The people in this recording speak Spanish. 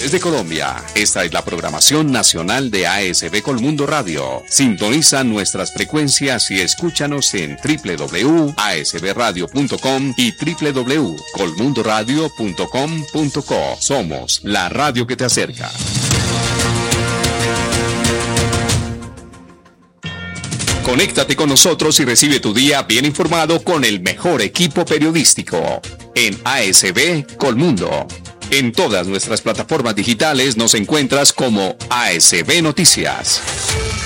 lugares de Colombia. Esta es la programación nacional de ASB Colmundo Radio. Sintoniza nuestras frecuencias y escúchanos en www.asbradio.com y www.colmundoradio.com.co. Somos la radio que te acerca. Conéctate con nosotros y recibe tu día bien informado con el mejor equipo periodístico en ASB Colmundo. En todas nuestras plataformas digitales nos encuentras como ASB Noticias.